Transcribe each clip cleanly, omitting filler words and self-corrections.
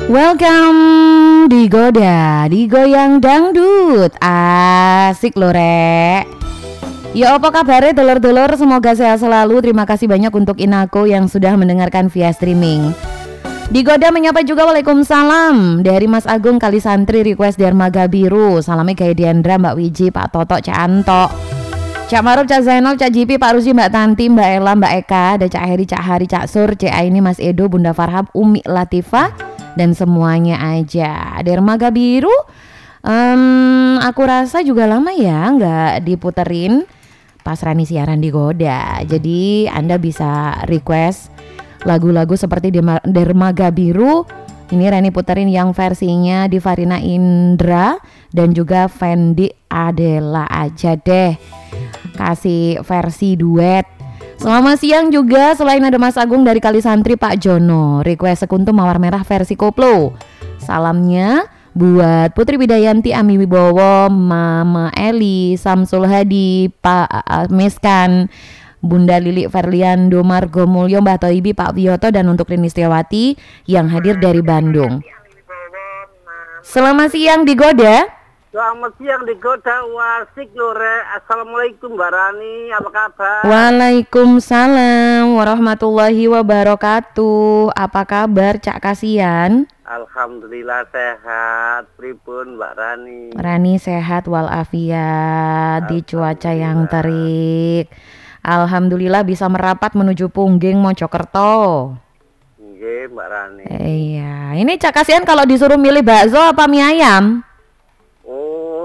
Welcome Digoda, digoyang dangdut. Asik loh rek. Ya apa kabarnya dulur-dulur, semoga sehat selalu. Terima kasih banyak untuk Inako yang sudah mendengarkan via streaming. Digoda menyapa juga waalaikumsalam dari Mas Agung Kalisantri, request Dermaga Biru. Salamnya kayak Diandra, Mbak Wiji, Pak Toto, Cak Anto, Cak Maruf, Cak Zainal, Cak Jipi, Pak Rusi, Mbak Tanti, Mbak Ella, Mbak Eka, ada Cak Heri, Cak Hari, Cak Sur, Cak Aini, Mas Edo, Bunda Farhab, Umi Latifah, dan semuanya aja. Dermaga Biru, aku rasa juga lama ya nggak diputerin pas Rani siaran Digoda. Jadi Anda bisa request lagu-lagu seperti Dermaga Biru. Ini Rani puterin yang versinya di Farina Indra dan juga Fendi Adela aja deh. Kasih versi duet. Selamat siang juga, selain ada Mas Agung dari Kalisantri, Pak Jono request Sekuntum Mawar Merah versi koplo. Salamnya buat Putri Widayanti, Ami Wibowo, Mama Eli, Samsul Hadi, Pak Meskan, Bunda Lili Verliando, Margo Mulyo, Mbah Toibi, Pak Wiyoto, dan untuk Rini Setiawati yang hadir dari Bandung. Selamat siang Digoda. Selamat siang Digoda, wasik lore. Assalamualaikum Mbak Rani, apa kabar? Waalaikumsalam warahmatullahi wabarakatuh. Apa kabar Cak Kasian? Alhamdulillah sehat. Pripun Mbak Rani? Rani sehat walafiat di cuaca yang terik. Alhamdulillah bisa merapat menuju Pungging Mojokerto. Nggih Mbak Rani. Iya, ini Cak Kasian kalau disuruh milih bakso apa mie ayam? Oh,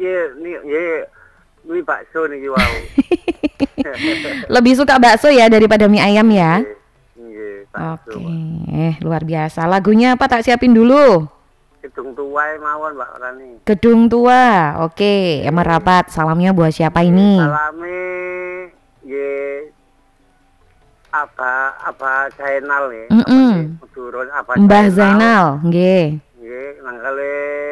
ini bakso nih wow. Lebih suka bakso ya daripada mie ayam ya? Nggih, bakso. Oke, luar biasa. Lagunya apa tak siapin dulu? Gedung Tua mawon Mbak Rani. Gedung Tua. Oke, merapat. Salamnya buat siapa ini? Salame apa Zainal ya? Mbah Zainal, nggih. Nggih, nangkale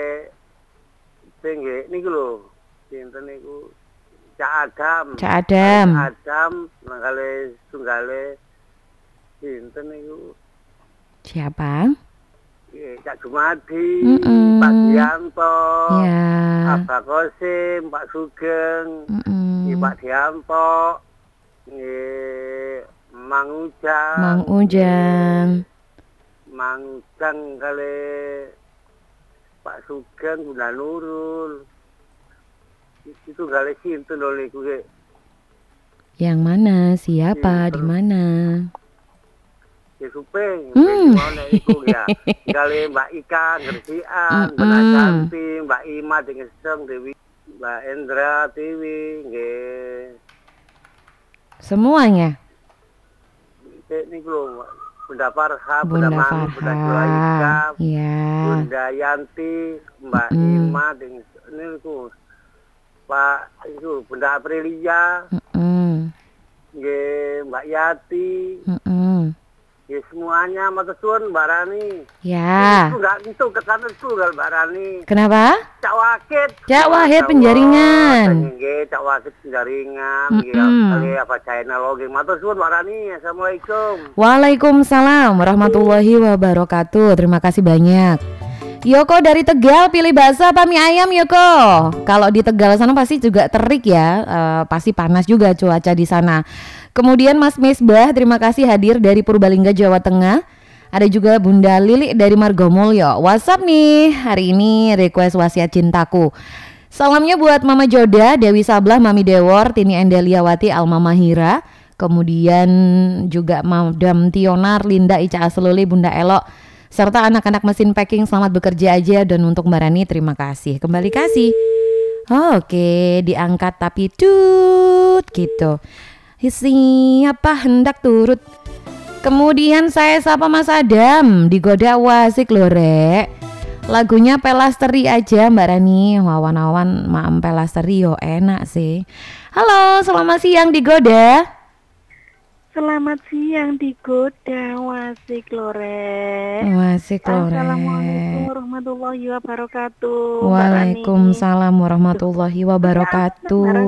nggih niku lho. Sinten niku? Cak Adam. Cak Adam. Adam nangkale sunggale sinten niku? Siapa? Nggih, Cak Jumadi, Pak Dianto. Ya. Abah Kosim, Pak Sugeng. Pak Dianto. Mang Ujang kali Pak Sugeng, Bunda Nurul. Itu kali sinten lho niku. Yang mana? Siapa? Di mana? Ya Supeng. Mana iku ya. Kali Mbak Ika Gersian, Mbak Canti, Mbak Ima dengan Seng Dewi, Mbak Endra Tiwi, nggih. Semuanya. Ini lho, Bunda Farhab, Bunda Manu, Bunda Joaika, ya. Bunda Yanti, Mbak Ima, ini itu Pak itu Bunda Aprilia, Mbak Yati, ya semuanya matur suwun Mbak Rani. Ya. Itu enggak itu kesana itu Mbak Rani. Kenapa? Cak Wahid. Cak Wahid Penjaringan. Nggih, Cak Wahid Penjaringan. Kali apa channel lagi. Matur suwun Mbak Rani. Assalamualaikum. Waalaikumsalam warahmatullahi wabarakatuh. Terima kasih banyak. Yoko dari Tegal, pilih bakso apa mie ayam Yoko? Kalau di Tegal sana pasti juga terik ya, pasti panas juga cuaca di sana. Kemudian Mas Misbah, terima kasih hadir dari Purbalingga, Jawa Tengah. Ada juga Bunda Lili dari Margomulyo. WhatsApp nih, hari ini request Wasiat Cintaku. Salamnya buat Mama Joda, Dewi Sablah, Mami Dewor, Tini Endeliawati, Alma Mahira. Kemudian juga Madam Tionar, Linda, Ica Asluli, Bunda Elok, serta anak-anak mesin packing. Selamat bekerja aja. Dan untuk Mbak Rani terima kasih. Kembali kasih. Oke, diangkat tapi tut gitu. Siapa hendak turut. Kemudian saya sapa Mas Adam, Digoda wasik loh rek. Lagunya Pelasteri aja Mbak Rani. Wawan-wawan maem Pelasteri yo enak sih. Halo, selamat siang Digoda. Selamat siang Digoda, wasik lore. Wasik lore. Assalamualaikum warahmatullahi wabarakatuh. Waalaikumsalam warahmatullahi wabarakatuh.